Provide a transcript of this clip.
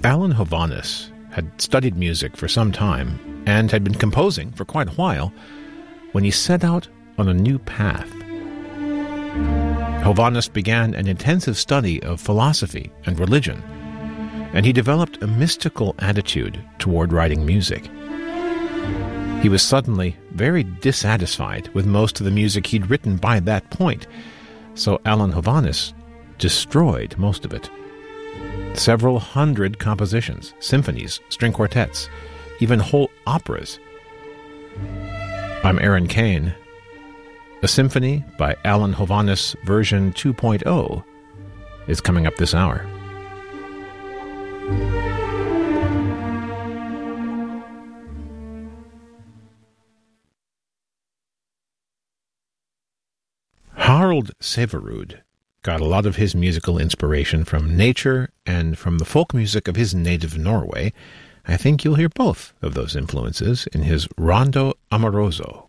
Alan Hovhaness had studied music for some time and had been composing for quite a while when he set out on a new path. Hovhaness began an intensive study of philosophy and religion, and he developed a mystical attitude toward writing music. He was suddenly very dissatisfied with most of the music he'd written by that point, so Alan Hovhaness destroyed most of it. Several hundred compositions, symphonies, string quartets, even whole operas. I'm Aaron Kane. A Symphony by Alan Hovhaness version 2.0 is coming up this hour. Harald Severud got a lot of his musical inspiration from nature and from the folk music of his native Norway. I think you'll hear both of those influences in his Rondo Amoroso.